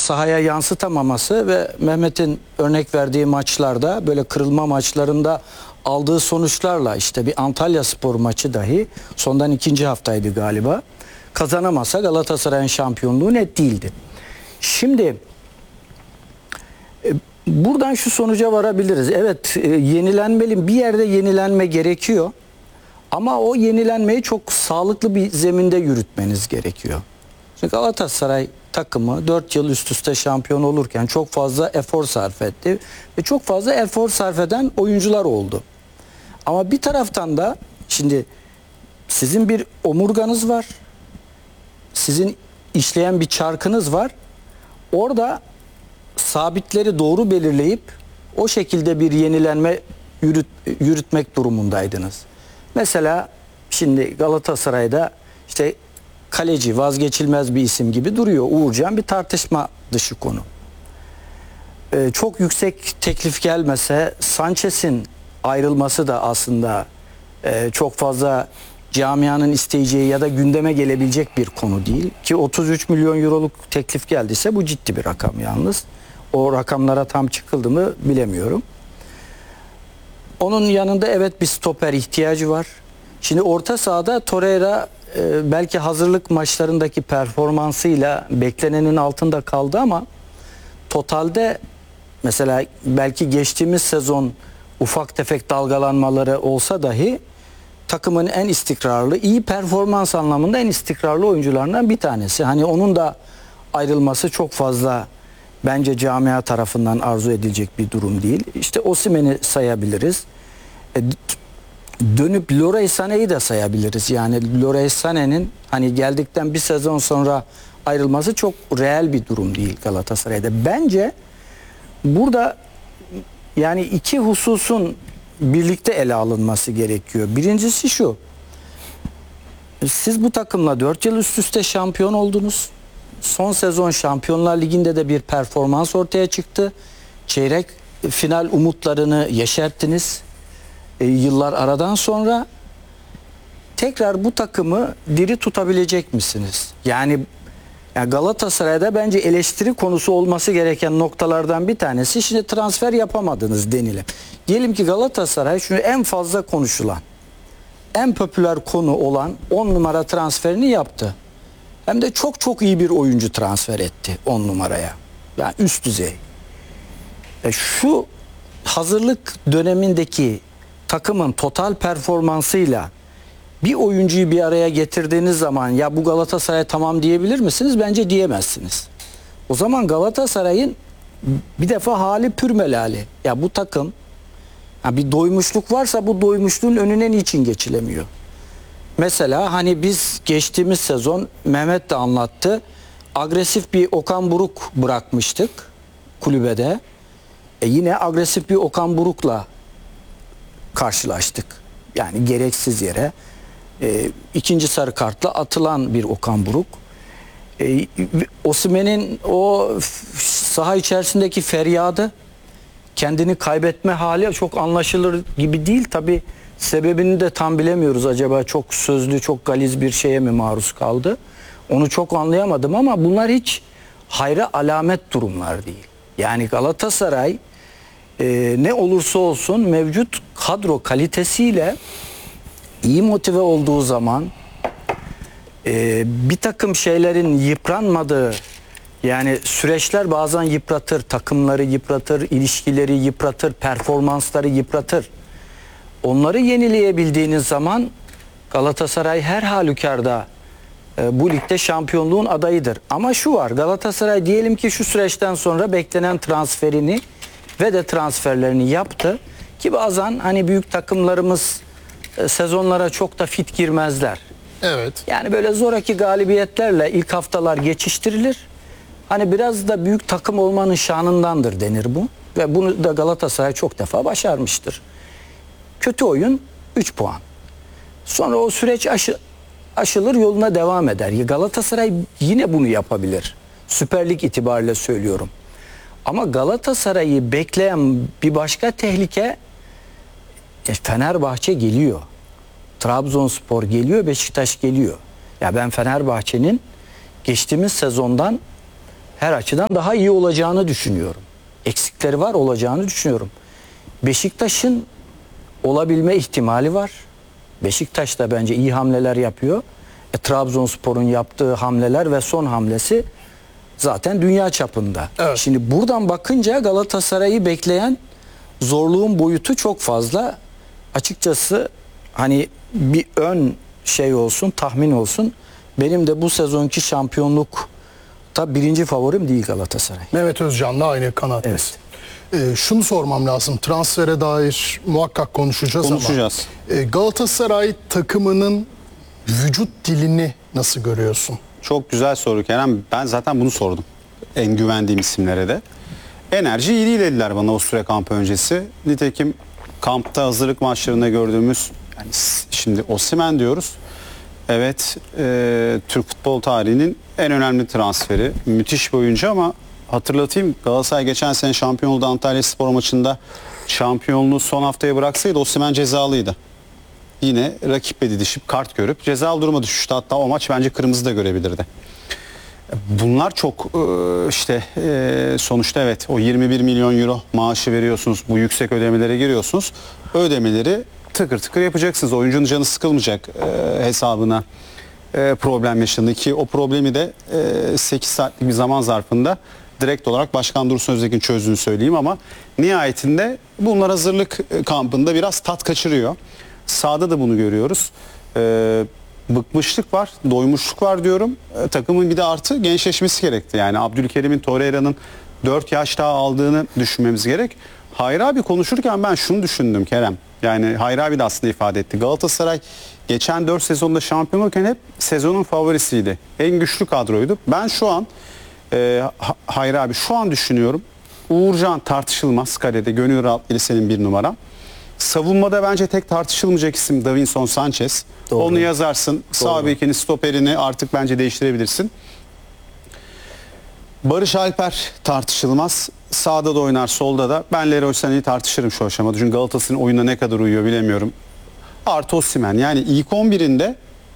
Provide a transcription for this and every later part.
sahaya yansıtamaması ve Mehmet'in örnek verdiği maçlarda, böyle kırılma maçlarında aldığı sonuçlarla, işte bir Antalyaspor maçı dahi sondan ikinci haftaydı galiba, kazanamasa Galatasaray'ın şampiyonluğu net değildi. Şimdi buradan şu sonuca varabiliriz. Evet, yenilenmeli, bir yerde yenilenme gerekiyor. Ama o yenilenmeyi çok sağlıklı bir zeminde yürütmeniz gerekiyor. Çünkü Galatasaray takımı 4 yıl üst üste şampiyon olurken çok fazla efor sarf etti. Ve çok fazla efor sarf eden oyuncular oldu. Ama bir taraftan da şimdi sizin bir omurganız var. Sizin işleyen bir çarkınız var. Orada sabitleri doğru belirleyip o şekilde bir yenilenme yürütmek durumundaydınız. Mesela şimdi Galatasaray'da işte kaleci vazgeçilmez bir isim gibi duruyor. Uğurcan bir tartışma dışı konu. Çok yüksek teklif gelmese Sanchez'in ayrılması da aslında çok fazla camianın isteyeceği ya da gündeme gelebilecek bir konu değil. Ki 33 milyon euroluk teklif geldiyse bu ciddi bir rakam yalnız. O rakamlara tam çıkıldı mı bilemiyorum. Onun yanında evet bir stoper ihtiyacı var. Şimdi orta sahada Torreira belki hazırlık maçlarındaki performansıyla beklenenin altında kaldı ama totalde mesela belki geçtiğimiz sezon ufak tefek dalgalanmaları olsa dahi takımın en istikrarlı, iyi performans anlamında en istikrarlı oyuncularından bir tanesi. Hani onun da ayrılması çok fazla bence camia tarafından arzu edilecek bir durum değil. İşte Osimhen'i sayabiliriz. Dönüp Leroy Sané'yi de sayabiliriz. Yani Leroy Sané'nin hani geldikten bir sezon sonra ayrılması çok reel bir durum değil Galatasaray'da. Bence burada yani iki hususun birlikte ele alınması gerekiyor. Birincisi şu: siz bu takımla 4 yıl üst üste şampiyon oldunuz. Son sezon Şampiyonlar Ligi'nde de bir performans ortaya çıktı. Çeyrek final umutlarını yeşerttiniz. Yıllar aradan sonra tekrar bu takımı diri tutabilecek misiniz? Yani Galatasaray'da bence eleştiri konusu olması gereken noktalardan bir tanesi, şimdi transfer yapamadınız denilen. Diyelim ki Galatasaray şunu en fazla konuşulan, en popüler konu olan 10 numara transferini yaptı. Hem de çok çok iyi bir oyuncu transfer etti 10 numaraya. Yani üst düzey. Şu hazırlık dönemindeki takımın total performansıyla bir oyuncuyu bir araya getirdiğiniz zaman ya bu Galatasaray tamam diyebilir misiniz? Bence diyemezsiniz. O zaman Galatasaray'ın bir defa hali pürmelali. Ya bu takım, ya bir doymuşluk varsa bu doymuşluğun önüne niçin geçilemiyor? Mesela hani biz geçtiğimiz sezon, Mehmet de anlattı, agresif bir Okan Buruk bırakmıştık kulübede. Yine agresif bir Okan Buruk'la karşılaştık. Yani gereksiz yere ikinci sarı kartla atılan bir Okan Buruk. Osimhen'in o saha içerisindeki feryadı, kendini kaybetme hali çok anlaşılır gibi değil. Tabii sebebini de tam bilemiyoruz. Acaba çok sözlü, çok galiz bir şeye mi maruz kaldı? Onu çok anlayamadım ama bunlar hiç hayra alamet durumlar değil. Yani Galatasaray ne olursa olsun mevcut kadro kalitesiyle iyi motive olduğu zaman bir takım şeylerin yıpranmadığı, yani süreçler bazen yıpratır, takımları yıpratır, ilişkileri yıpratır, performansları yıpratır. Onları yenileyebildiğiniz zaman Galatasaray her halükarda bu ligde şampiyonluğun adayıdır. Ama şu var, Galatasaray diyelim ki şu süreçten sonra beklenen transferini ve de transferlerini yaptı ki bazen hani büyük takımlarımız sezonlara çok da fit girmezler. Evet. Yani böyle zoraki galibiyetlerle ilk haftalar geçiştirilir. Hani biraz da büyük takım olmanın şanındandır denir bu. Ve bunu da Galatasaray çok defa başarmıştır. Kötü oyun 3 puan. Sonra o süreç aşılır, yoluna devam eder. Galatasaray yine bunu yapabilir. Süper Lig itibariyle söylüyorum. Ama Galatasaray'ı bekleyen bir başka tehlike, Fenerbahçe geliyor. Trabzonspor geliyor, Beşiktaş geliyor. Ya ben Fenerbahçe'nin geçtiğimiz sezondan her açıdan daha iyi olacağını düşünüyorum. Eksikleri var, olacağını düşünüyorum. Beşiktaş'ın olabilme ihtimali var. Beşiktaş da bence iyi hamleler yapıyor. Trabzonspor'un yaptığı hamleler ve son hamlesi zaten dünya çapında. Evet. Şimdi buradan bakınca Galatasaray'ı bekleyen zorluğun boyutu çok fazla. Açıkçası hani bir ön şey olsun, tahmin olsun. Benim de bu sezonki şampiyonlukta birinci favorim değil Galatasaray. Mehmet Özcan'la aynı kanattasın. Şunu sormam lazım. Transfere dair muhakkak konuşacağız. Ama Galatasaray takımının vücut dilini nasıl görüyorsun? Çok güzel soru Kerem. Ben zaten bunu sordum. En güvendiğim isimlere de. Enerji iyi değil dediler bana Avusturya kampı öncesi. Nitekim kampta hazırlık maçlarında gördüğümüz, yani şimdi Osimhen diyoruz. Evet, Türk futbol tarihinin en önemli transferi. Müthiş bir oyuncu ama hatırlatayım, Galatasaray geçen sene şampiyon oldu Antalyaspor maçında. Şampiyonluğu son haftaya bıraksaydı Osimhen cezalıydı. Yine rakiple didişip kart görüp cezalı duruma düşmüştü. Hatta o maç bence kırmızı da görebilirdi. Bunlar çok sonuçta evet, o 21 milyon euro maaşı veriyorsunuz, bu yüksek ödemelere giriyorsunuz. Ödemeleri tıkır tıkır yapacaksınız. Oyuncunun canı sıkılmayacak hesabına problem yaşandı ki o problemi de 8 saatlik bir zaman zarfında direkt olarak Başkan Dursun Özbek'in çözdüğünü söyleyeyim ama nihayetinde bunlar hazırlık kampında biraz tat kaçırıyor. Sahada da bunu görüyoruz. Bıkmışlık var, doymuşluk var diyorum. Takımın bir de artı gençleşmesi gerekti. Yani Abdülkerim'in, Torreira'nın 4 yaş daha aldığını düşünmemiz gerek. Hayri abi konuşurken ben şunu düşündüm Kerem. Yani Hayri abi de aslında ifade etti. Galatasaray geçen 4 sezonda şampiyon olurken hep sezonun favorisiydi. En güçlü kadroydu. Ben şu an Hayri abi şu an düşünüyorum. Uğurcan tartışılmaz kalede. Gönül rahatlığıyla senin bir numaram. Savunmada bence tek tartışılmayacak isim Davinson Sanchez. Doğru. Onu yazarsın. Sağ bekini, stoperini artık bence değiştirebilirsin. Barış Alper tartışılmaz. Sağda da oynar, solda da. Ben Leroy Sané'yi tartışırım şu aşamada. Çünkü Galatasaray'ın oyuna ne kadar uyuyor bilemiyorum. Artı Osimhen. Yani ilk 11'inde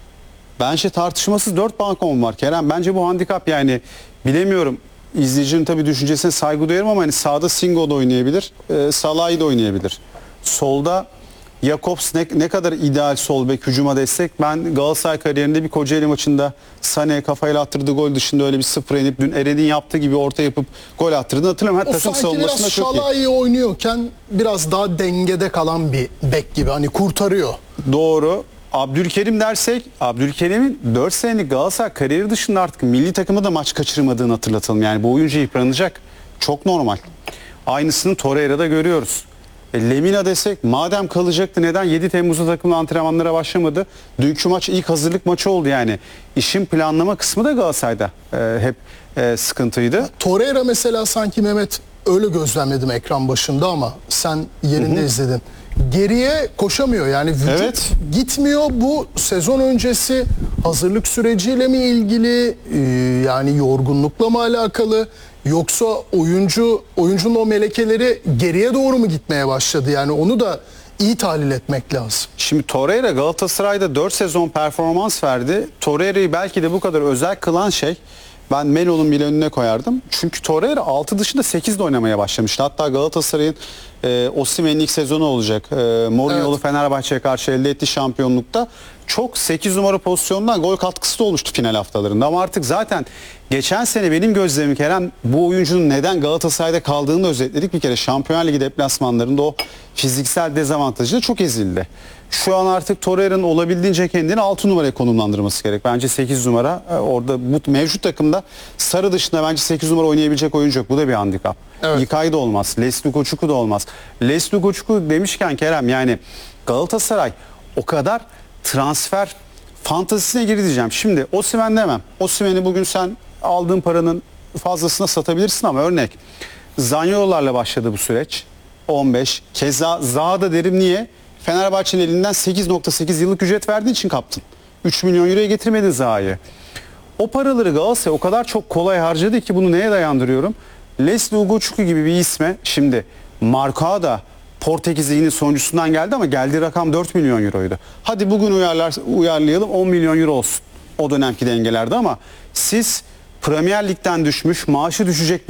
bence tartışmasız 4 bankom var Kerem. Bence bu handikap, yani bilemiyorum. İzleyicinin tabii düşüncesine saygı duyarım ama hani sağda Singo da oynayabilir. Salah'ı da oynayabilir. Solda Jakobs ne kadar ideal sol bek, hücuma destek. Ben Galatasaray kariyerinde bir Kocaeli maçında Sané'ye kafayla attırdığı gol dışında öyle bir sıfır inip dün Eren'in yaptığı gibi orta yapıp gol attırdığını hatırlamıyorum. O takım sanki biraz Şalai'yi oynuyorken biraz daha dengede kalan bir bek gibi, hani kurtarıyor. Doğru. Abdülkerim dersek, Abdülkerim'in 4 senelik Galatasaray kariyeri dışında artık milli takıma da maç kaçırmadığını hatırlatalım. Yani bu oyuncu yıpranacak. Çok normal. Aynısını Torreira'da görüyoruz. Lemina desek, madem kalacaktı neden 7 Temmuz'da takımla antrenmanlara başlamadı? Dünkü maç ilk hazırlık maçı oldu yani. İşin planlama kısmı da Galatasaray'da hep sıkıntıydı. Torreira mesela sanki Mehmet, öyle gözlemledim ekran başında ama sen yerinde izledin. Geriye koşamıyor yani, vücut gitmiyor. Bu sezon öncesi hazırlık süreciyle mi ilgili, yani yorgunlukla mı alakalı, yoksa oyuncunun o melekeleri geriye doğru mu gitmeye başladı? Yani onu da iyi tahlil etmek lazım. Şimdi Torreira Galatasaray'da 4 sezon performans verdi. Torreira'yı belki de bu kadar özel kılan şey, ben Melo'nun bile önüne koyardım. Çünkü Torreira 6 dışında 8'de oynamaya başlamıştı. Hatta Galatasaray'ın Osimhen'in ilk sezonu olacak. Mourinho'lu Fenerbahçe'ye karşı elde ettiği şampiyonlukta çok 8 numara pozisyonundan gol katkısı da olmuştu final haftalarında. Ama artık zaten geçen sene benim gözlemim Kerem, bu oyuncunun neden Galatasaray'da kaldığını özetledik. Bir kere Şampiyonlar Ligi deplasmanlarında o fiziksel dezavantajıyla çok ezildi. Şu an artık Torreira'nın olabildiğince kendini 6 numaraya konumlandırması gerek. Bence 8 numara orada bu mevcut takımda Sarı dışında bence 8 numara oynayabilecek oyuncu yok. Bu da bir handikap. Evet. İlkay da olmaz. Leslie Koçukwu da olmaz. Leslie Koçukwu demişken Kerem, yani Galatasaray o kadar transfer fantazisine girdi diyeceğim. Şimdi Osimhen demem. Osimhen'i bugün sen aldığın paranın fazlasına satabilirsin ama örnek Zaniolo'larla başladı bu süreç. 15. Keza Zaha da derim, niye? Fenerbahçe'nin elinden 8.8 yıllık ücret verdiği için kaptın. 3 milyon euroya getirmedin Zaha'yı. O paraları Galatasaray o kadar çok kolay harcadı ki, bunu neye dayandırıyorum? Leslie Ugochukwu gibi bir isme, şimdi Marcao da Portekiz Ligi'nin sonuncusundan geldi ama geldiği rakam 4 milyon euroydu. Hadi bugün uyarlayalım 10 milyon euro olsun. O dönemki dengelerde ama siz Premier Lig'den düşmüş, maaşı düşecek